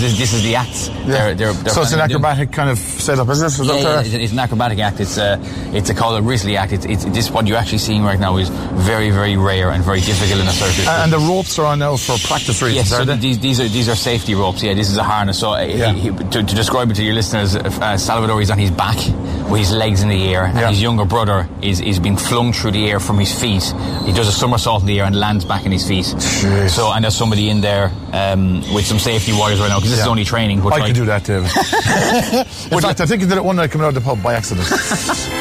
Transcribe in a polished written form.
this is the act. Yeah. They're so it's an acrobatic kind of setup, is it? It's an acrobatic act. It's a called a Risley act. This what you're actually seeing right now is very, very rare and very difficult in a circus. And the ropes are on now for practice reasons. Yes, so these are safety ropes. Yeah, this is a harness. So to describe it to your listeners, Salvador is on his back with his legs in the air, and his younger brother is being flung through the air from his feet. He does a somersault in the air and lands back in his feet. Jeez. So, and there's somebody in there with some safety wires right now, because this is only training. I could do that, David. In fact, I think he did it one night coming out of the pub by accident.